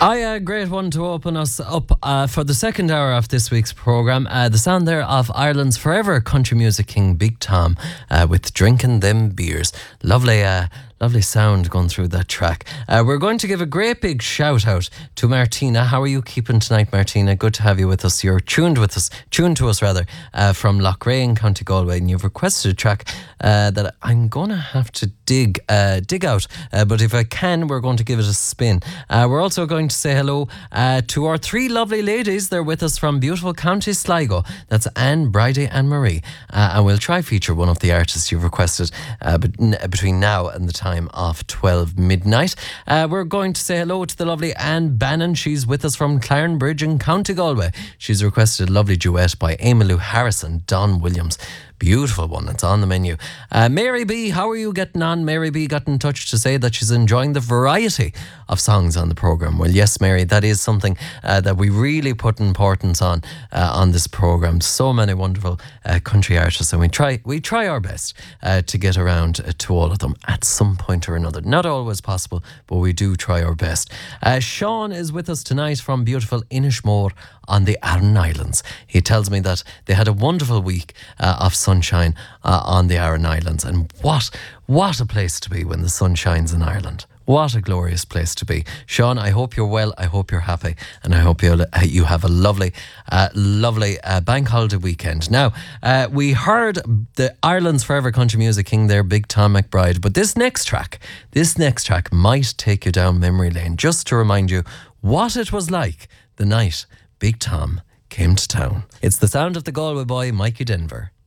Great one to open us up for the second hour of this week's programme. The sound there of Ireland's forever country music king, Big Tom, with Drinking Them Beers. Lovely sound going through that track. We're going to give a great big shout out to Martina. How are you keeping tonight, Martina? Good to have you with us. You're tuned to us from Loughrea, County Galway, and you've requested a track that I'm going to have to dig out. But if I can, we're going to give it a spin. We're also going to say hello to our three lovely ladies. They're with us from beautiful County Sligo. That's Anne, Bridie and Marie. And we'll try feature one of the artists you've requested between now and the time of 12 midnight. We're going to say hello to the lovely Anne Bannon. She's with us from Clarenbridge in County Galway. She's requested a lovely duet by Emmylou Harris and Don Williams. Beautiful one. It's on the menu. Mary B, how are you getting on? Mary B got in touch to say that she's enjoying the variety of songs on the programme. Well, yes, Mary, that is something that we really put importance on this programme. So many wonderful country artists, and we try our best to get around to all of them at some point or another. Not always possible, but we do try our best. Sean is with us tonight from beautiful Inishmore on the Aran Islands. He tells me that they had a wonderful week of sunshine on the Aran Islands, and what a place to be when the sun shines in Ireland. What a glorious place to be. Sean, I hope you're well, I hope you're happy, and I hope you have a lovely bank holiday weekend. Now, we heard the Ireland's forever country music king there, Big Tom McBride, but this next track might take you down memory lane, just to remind you what it was like the night Big Tom came to town. It's the sound of the Galway boy, Mikey Denver.